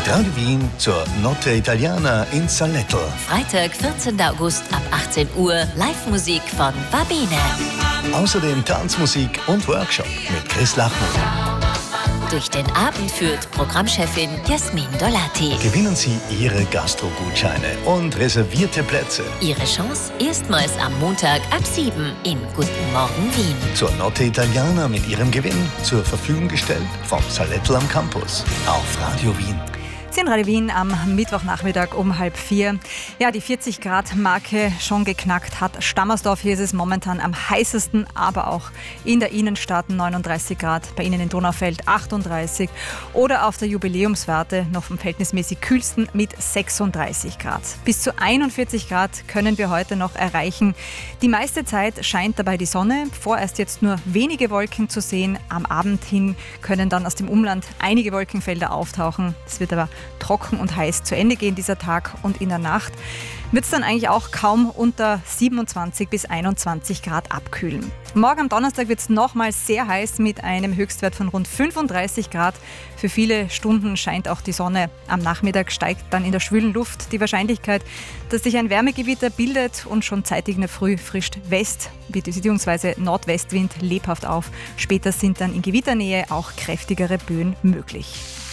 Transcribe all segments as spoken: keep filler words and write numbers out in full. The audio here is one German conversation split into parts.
Radio Wien zur Notte Italiana in Salettl. Freitag, vierzehnten August ab achtzehn Uhr, Live-Musik von Babine. Außerdem Tanzmusik und Workshop mit Chris Lachmann. Durch den Abend führt Programmchefin Jasmin Dolati. Gewinnen Sie Ihre Gastro-Gutscheine und reservierte Plätze. Ihre Chance erstmals am Montag ab sieben in Guten Morgen Wien. Zur Notte Italiana mit Ihrem Gewinn zur Verfügung gestellt vom Salettl am Campus auf Radio Wien. In Radio Wien am Mittwochnachmittag um halb vier. Ja, die vierzig Grad Marke schon geknackt hat Stammersdorf. Hier ist es momentan am heißesten, aber auch in der Innenstadt neununddreißig Grad, bei Ihnen in Donaufeld achtunddreißig oder auf der Jubiläumswarte noch vom verhältnismäßig kühlsten mit sechsunddreißig Grad. Bis zu einundvierzig Grad können wir heute noch erreichen. Die meiste Zeit scheint dabei die Sonne, vorerst jetzt nur wenige Wolken zu sehen. Am Abend hin können dann aus dem Umland einige Wolkenfelder auftauchen. Es wird aber trocken und heiß zu Ende gehen dieser Tag, und in der Nacht wird es dann eigentlich auch kaum unter siebenundzwanzig bis einundzwanzig Grad abkühlen. Morgen am Donnerstag wird es nochmals sehr heiß mit einem Höchstwert von rund fünfunddreißig Grad. Für viele Stunden scheint auch die Sonne. Am Nachmittag steigt dann in der schwülen Luft die Wahrscheinlichkeit, dass sich ein Wärmegewitter bildet, und schon zeitig in der Früh frischt West- bzw. Nordwestwind lebhaft auf. Später sind dann in Gewitternähe auch kräftigere Böen möglich.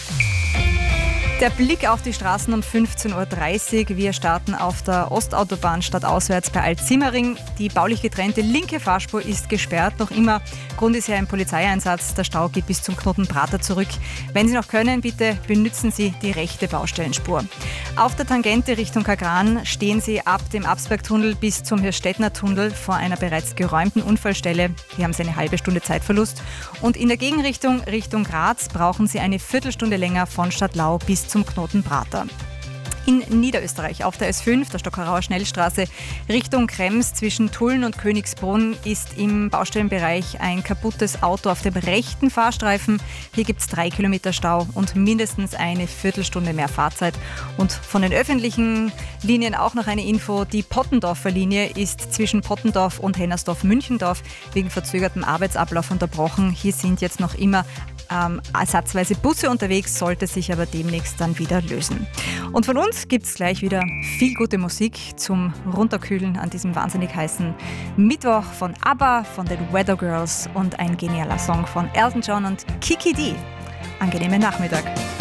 Der Blick auf die Straßen um fünfzehn Uhr dreißig. Wir starten auf der Ostautobahn stadtauswärts bei Alt-Simmering. Die baulich getrennte linke Fahrspur ist gesperrt. Noch immer Grund ist ja ein Polizeieinsatz. Der Stau geht bis zum Knoten Prater zurück. Wenn Sie noch können, bitte benützen Sie die rechte Baustellenspur. Auf der Tangente Richtung Kagran stehen Sie ab dem Absbergtunnel bis zum Hirschstädtner Tunnel vor einer bereits geräumten Unfallstelle. Hier haben Sie eine halbe Stunde Zeitverlust. Und in der Gegenrichtung Richtung Graz brauchen Sie eine Viertelstunde länger von Stadtlau bis zum Knoten Prater. In Niederösterreich auf der S fünf, der Stockerauer Schnellstraße, Richtung Krems zwischen Tulln und Königsbrunn ist im Baustellenbereich ein kaputtes Auto auf dem rechten Fahrstreifen. Hier gibt es drei Kilometer Stau und mindestens eine Viertelstunde mehr Fahrzeit. Und von den öffentlichen Linien auch noch eine Info. Die Pottendorfer Linie ist zwischen Pottendorf und Hennersdorf-Münchendorf wegen verzögertem Arbeitsablauf unterbrochen. Hier sind jetzt noch immer Ähm, ersatzweise Busse unterwegs, sollte sich aber demnächst dann wieder lösen. Und von uns gibt es gleich wieder viel gute Musik zum Runterkühlen an diesem wahnsinnig heißen Mittwoch von ABBA, von den Weather Girls und ein genialer Song von Elton John und Kiki D. Angenehmen Nachmittag.